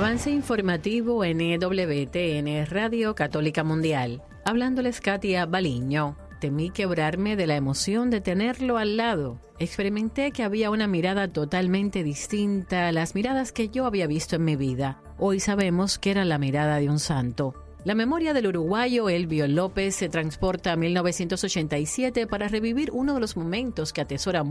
Avance informativo en EWTN Radio Católica Mundial. Hablándoles Katia Baliño. Temí quebrarme de la emoción de tenerlo al lado. Experimenté que había una mirada totalmente distinta a las miradas que yo había visto en mi vida. Hoy sabemos que era la mirada de un santo. La memoria del uruguayo Elvio López se transporta a 1987 para revivir uno de los momentos que atesora